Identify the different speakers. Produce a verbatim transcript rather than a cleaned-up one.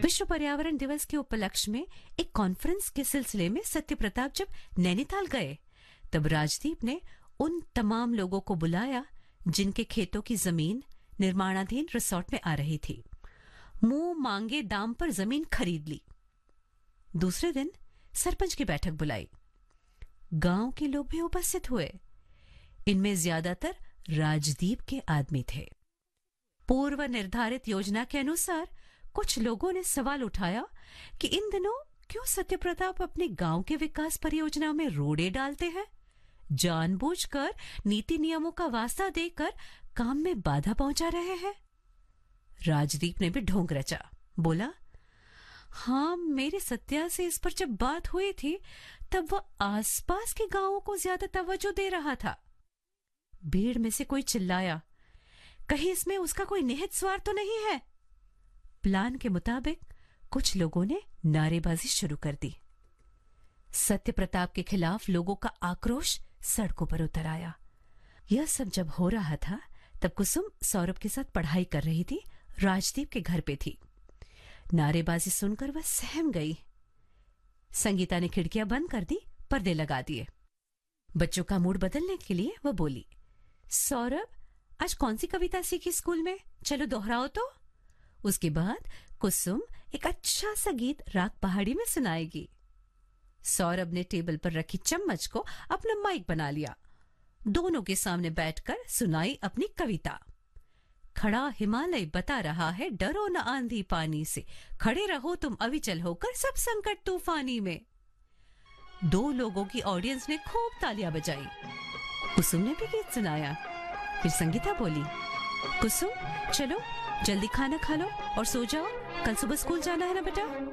Speaker 1: विश्व पर्यावरण दिवस के उपलक्ष्य में एक कॉन्फ्रेंस के सिलसिले में सत्य प्रताप जब नैनीताल गए, तब राजदीप ने उन तमाम लोगों को बुलाया जिनके खेतों की जमीन निर्माणाधीन रिसोर्ट में आ रही थी। मुंह मांगे दाम पर जमीन खरीद ली। दूसरे दिन सरपंच की बैठक बुलाई। गांव के लोग भी उपस्थित हुए। इनमें ज्यादातर राजदीप के आदमी थे। पूर्व निर्धारित योजना के अनुसार कुछ लोगों ने सवाल उठाया कि इन दिनों क्यों सत्य प्रताप अपने गांव के विकास परियोजना में रोड़े डालते हैं, जानबूझकर नीति नियमों का वास्ता देकर काम में बाधा पहुंचा रहे हैं। राजदीप ने भी ढोंग रचा। बोला, हाँ, मेरे सत्या से इस पर जब बात हुई थी तब वह आसपास के गांवों को ज्यादा तवज्जो दे रहा था। भीड़ में से कोई चिल्लाया, कहीं इसमें उसका कोई निहित स्वार्थ तो नहीं है। प्लान के मुताबिक कुछ लोगों ने नारेबाजी शुरू कर दी। सत्य प्रताप के खिलाफ लोगों का आक्रोश सड़कों पर उतर आया। यह सब जब हो रहा था तब कुसुम सौरभ के साथ पढ़ाई कर रही थी। राजदीप के घर पे थी। नारेबाजी सुनकर वह सहम गई। संगीता ने खिड़कियां बंद कर दी, पर्दे लगा दिए। बच्चों का मूड बदलने के लिए वह बोली, सौरभ, आज कौन सी कविता सीखी स्कूल में? चलो दोहराओ तो। उसके बाद कुसुम एक अच्छा सा गीत राग पहाड़ी में सुनाएगी। सौरभ ने टेबल पर रखी चम्मच को अपना माइक बना लिया। दोनों के सामने बैठकर सुनाई अपनी कविता। खड़ा हिमालय बता रहा है, डरो न आंधी पानी से, खड़े रहो तुम अविचल होकर सब संकट तूफानी में। दो लोगों की ऑडियंस ने खूब तालियां बजाई। कुसुम ने भी गीत सुनाया। फिर संगीता बोली, कुसुम, चलो जल्दी खाना खा लो और सो जाओ, कल सुबह स्कूल जाना है ना बेटा।